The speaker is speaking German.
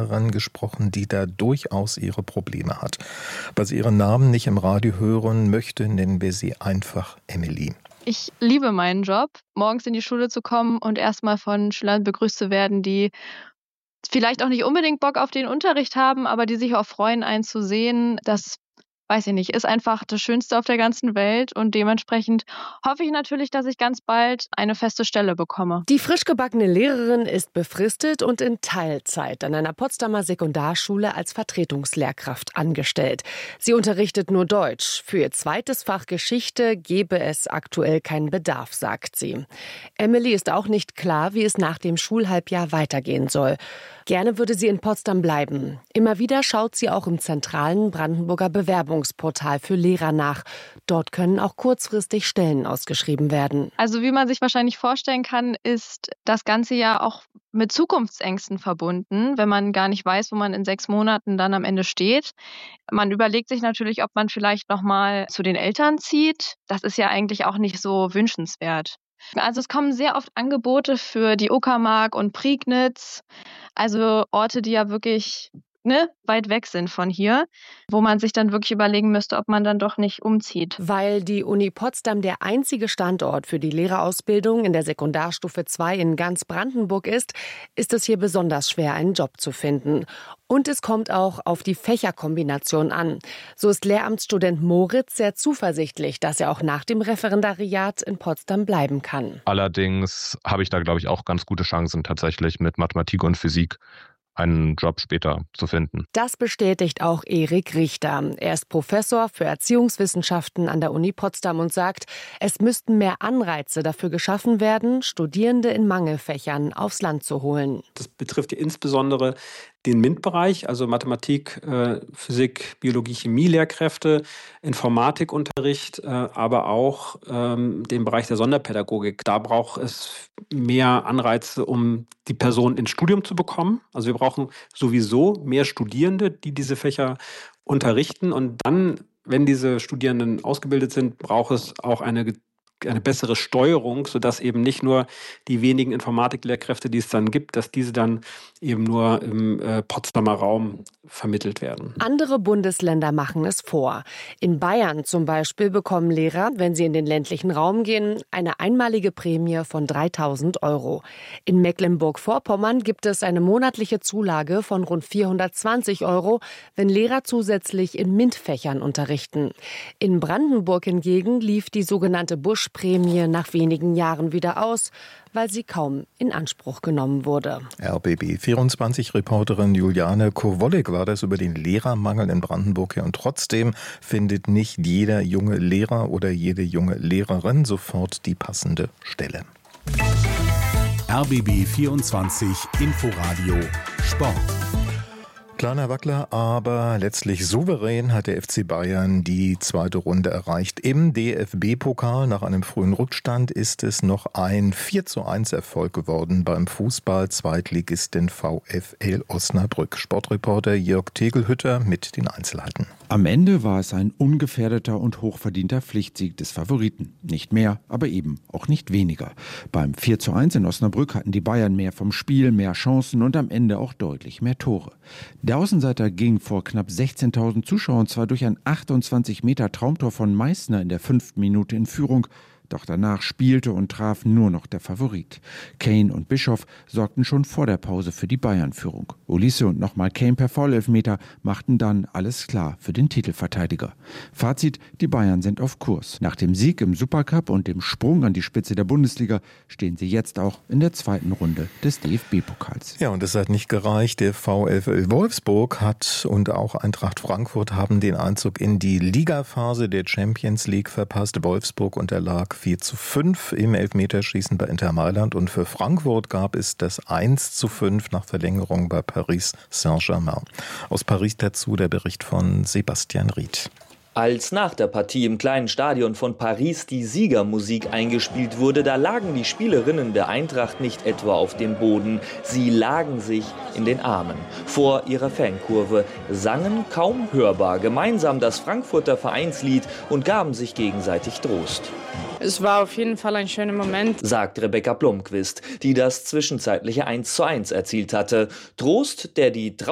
Lehrerin gesprochen, die da durchaus ihre Probleme hat. Weil sie ihren Namen nicht im Radio hören möchte, nennen wir sie einfach Emily. Ich liebe meinen Job, morgens in die Schule zu kommen und erstmal von Schülern begrüßt zu werden, die vielleicht auch nicht unbedingt Bock auf den Unterricht haben, aber die sich auch freuen, einen zu sehen. Das, weiß ich nicht, ist einfach das Schönste auf der ganzen Welt und dementsprechend hoffe ich natürlich, dass ich ganz bald eine feste Stelle bekomme. Die frisch gebackene Lehrerin ist befristet und in Teilzeit an einer Potsdamer Sekundarschule als Vertretungslehrkraft angestellt. Sie unterrichtet nur Deutsch. Für ihr zweites Fach Geschichte gebe es aktuell keinen Bedarf, sagt sie. Emily ist auch nicht klar, wie es nach dem Schulhalbjahr weitergehen soll. Gerne würde sie in Potsdam bleiben. Immer wieder schaut sie auch im zentralen Brandenburger Bewerbungsportal für Lehrer nach. Dort können auch kurzfristig Stellen ausgeschrieben werden. Also wie man sich wahrscheinlich vorstellen kann, ist das Ganze ja auch mit Zukunftsängsten verbunden, wenn man gar nicht weiß, wo man in 6 Monaten dann am Ende steht. Man überlegt sich natürlich, ob man vielleicht noch mal zu den Eltern zieht. Das ist ja eigentlich auch nicht so wünschenswert. Also es kommen sehr oft Angebote für die Uckermark und Prignitz, also Orte, die ja wirklich weit weg sind von hier, wo man sich dann wirklich überlegen müsste, ob man dann doch nicht umzieht. Weil die Uni Potsdam der einzige Standort für die Lehrerausbildung in der Sekundarstufe 2 in ganz Brandenburg ist es hier besonders schwer, einen Job zu finden. Und es kommt auch auf die Fächerkombination an. So ist Lehramtsstudent Moritz sehr zuversichtlich, dass er auch nach dem Referendariat in Potsdam bleiben kann. Allerdings habe ich da, glaube ich, auch ganz gute Chancen, tatsächlich mit Mathematik und Physik einen Job später zu finden. Das bestätigt auch Erik Richter. Er ist Professor für Erziehungswissenschaften an der Uni Potsdam und sagt, es müssten mehr Anreize dafür geschaffen werden, Studierende in Mangelfächern aufs Land zu holen. Das betrifft ja insbesondere den MINT-Bereich, also Mathematik, Physik, Biologie, Chemie-Lehrkräfte, Informatikunterricht, aber auch den Bereich der Sonderpädagogik. Da braucht es mehr Anreize, um die Person ins Studium zu bekommen. Also wir brauchen sowieso mehr Studierende, die diese Fächer unterrichten. Und dann, wenn diese Studierenden ausgebildet sind, braucht es auch eine bessere Steuerung, sodass eben nicht nur die wenigen Informatiklehrkräfte, die es dann gibt, dass diese dann eben nur im Potsdamer Raum vermittelt werden. Andere Bundesländer machen es vor. In Bayern zum Beispiel bekommen Lehrer, wenn sie in den ländlichen Raum gehen, eine einmalige Prämie von 3.000 €. In Mecklenburg-Vorpommern gibt es eine monatliche Zulage von rund 420 €, wenn Lehrer zusätzlich in MINT-Fächern unterrichten. In Brandenburg hingegen lief die sogenannte Busch-Prämie nach wenigen Jahren wieder aus, weil sie kaum in Anspruch genommen wurde. RBB24-Reporterin Juliane Kowolik war das über den Lehrermangel in Brandenburg her. Und trotzdem findet nicht jeder junge Lehrer oder jede junge Lehrerin sofort die passende Stelle. RBB24 Inforadio Sport. Kleiner Wackler, aber letztlich souverän hat der FC Bayern die zweite Runde erreicht. Im DFB-Pokal nach einem frühen Rückstand ist es noch ein 4:1 Erfolg geworden beim Fußball-Zweitligisten VfL Osnabrück. Sportreporter Jörg Tegelhütter mit den Einzelheiten. Am Ende war es ein ungefährdeter und hochverdienter Pflichtsieg des Favoriten. Nicht mehr, aber eben auch nicht weniger. Beim 4:1 in Osnabrück hatten die Bayern mehr vom Spiel, mehr Chancen und am Ende auch deutlich mehr Tore. Der Außenseiter ging vor knapp 16.000 Zuschauern zwar durch ein 28 Meter Traumtor von Meißner in der 5. Minute in Führung, doch danach spielte und traf nur noch der Favorit. Kane und Bischoff sorgten schon vor der Pause für die Bayern-Führung. Olise und nochmal Kane per Foulelfmeter machten dann alles klar für den Titelverteidiger. Fazit, die Bayern sind auf Kurs. Nach dem Sieg im Supercup und dem Sprung an die Spitze der Bundesliga stehen sie jetzt auch in der zweiten Runde des DFB-Pokals. Ja, und es hat nicht gereicht. Der VfL Wolfsburg hat und auch Eintracht Frankfurt haben den Einzug in die Ligaphase der Champions League verpasst. Wolfsburg unterlag 4:5 im Elfmeterschießen bei Inter Mailand und für Frankfurt gab es das 1:5 nach Verlängerung bei Paris Saint-Germain. Aus Paris dazu der Bericht von Sebastian Ried. Als nach der Partie im kleinen Stadion von Paris die Siegermusik eingespielt wurde, da lagen die Spielerinnen der Eintracht nicht etwa auf dem Boden, sie lagen sich in den Armen. Vor ihrer Fankurve sangen kaum hörbar gemeinsam das Frankfurter Vereinslied und gaben sich gegenseitig Trost. Es war auf jeden Fall ein schöner Moment, sagt Rebecca Blomqvist, die das zwischenzeitliche 1:1 erzielt hatte. Trost, der die